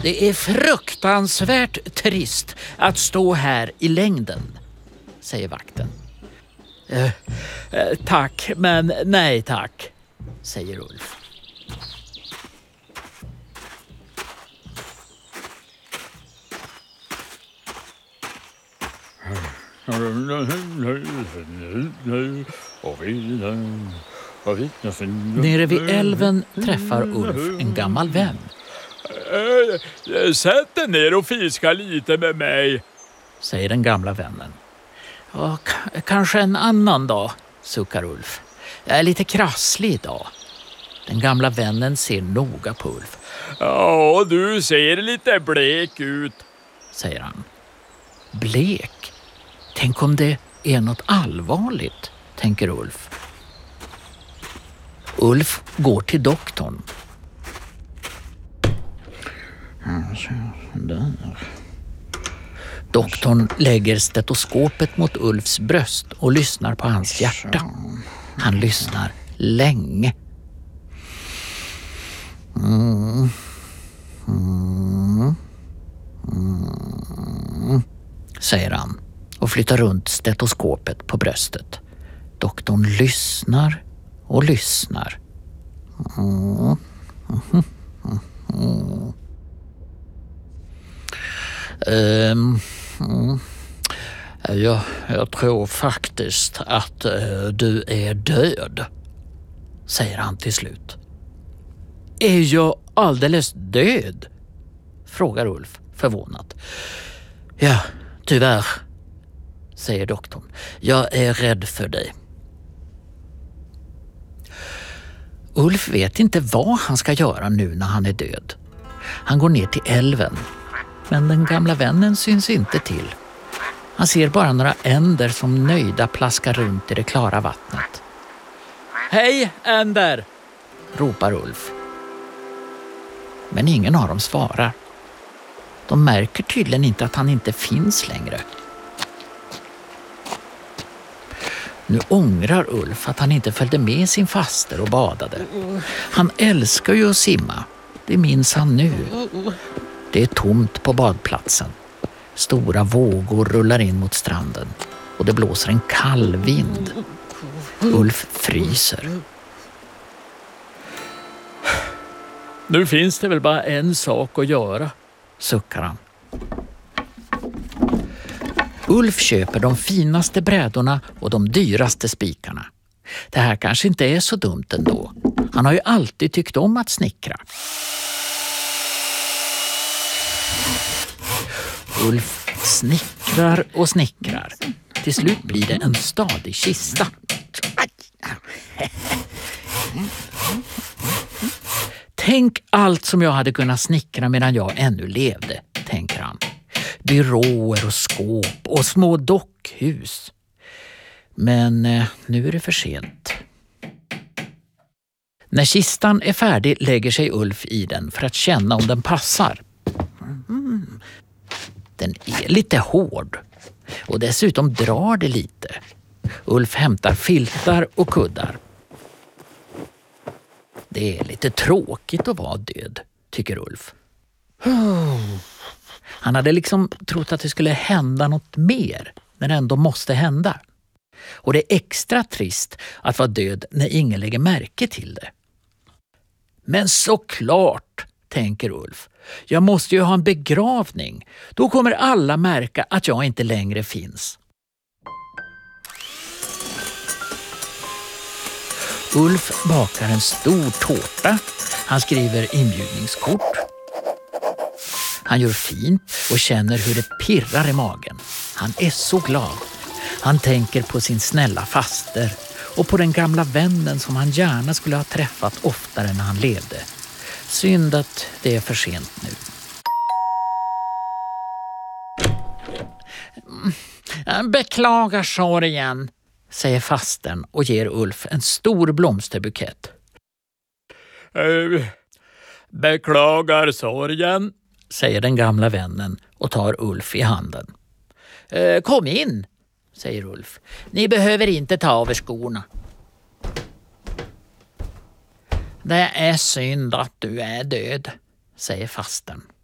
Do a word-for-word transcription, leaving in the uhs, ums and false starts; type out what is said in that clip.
Det är fruktansvärt trist att stå här i längden, säger vakten. Eh, eh, tack, men nej tack, säger Ulf. Nere vid älven träffar Ulf en gammal vän. Äh, sätt dig ner och fiska lite med mig, säger den gamla vännen. Ja, k- kanske en annan dag, suckar Ulf. Jag är lite krasslig idag. Den gamla vännen ser noga på Ulf. Ja, du ser lite blek ut, säger han. Blek? Tänk om det är något allvarligt, tänker Ulf. Ulf går till doktorn. Där. Doktorn lägger stetoskopet mot Ulfs bröst och lyssnar på hans hjärta. Han lyssnar länge. Mm. Mm. Mm. Säger han och flyttar runt stetoskopet på bröstet. Doktorn lyssnar och lyssnar. Mm. Mm. Mm. Um, mm. jag, jag tror faktiskt att uh, du är död, säger han till slut. Är jag alldeles död? Frågar Ulf förvånat. Ja, tyvärr, säger doktorn. Jag är rädd för dig. Ulf vet inte vad han ska göra nu när han är död. Han går ner till älven, men den gamla vännen syns inte till. Han ser bara några änder som nöjda plaskar runt i det klara vattnet. Hej, änder! Ropar Ulf. Men ingen av dem svarar. De märker tydligen inte att han inte finns längre. Nu ångrar Ulf att han inte följde med sin faster och badade. Han älskar ju att simma. Det minns han nu. Det är tomt på badplatsen. Stora vågor rullar in mot stranden och det blåser en kall vind. Ulf fryser. Nu finns det väl bara en sak att göra, suckar han. Ulf köper de finaste brädorna och de dyraste spikarna. Det här kanske inte är så dumt ändå. Han har ju alltid tyckt om att snickra. Ulf snickrar och snickrar. Till slut blir det en stadig kista. Tänk allt som jag hade kunnat snickra medan jag ännu levde, tänker han. Byråer och skåp och små dockhus. Men eh, nu är det för sent. När kistan är färdig lägger sig Ulf i den för att känna om den passar. Mm. Den är lite hård och dessutom drar det lite. Ulf hämtar filtar och kuddar. Det är lite tråkigt att vara död, tycker Ulf. Han hade liksom trott att det skulle hända något mer när det ändå måste hända. Och det är extra trist att vara död när ingen lägger märke till det. Men såklart, tänker Ulf. Jag måste ju ha en begravning. Då kommer alla märka att jag inte längre finns. Ulf bakar en stor tårta. Han skriver inbjudningskort. Han gör fint och känner hur det pirrar i magen. Han är så glad. Han tänker på sin snälla faster och på den gamla vännen som han gärna skulle ha träffat oftare när han levde. Synd att det är för sent nu. Beklagar sorgen, säger fasten och ger Ulf en stor blomsterbukett. Äh, beklagar sorgen, säger den gamla vännen och tar Ulf i handen. Eh, kom in, säger Ulf. Ni behöver inte ta av er skorna. Det är synd att du är död, säger fasten.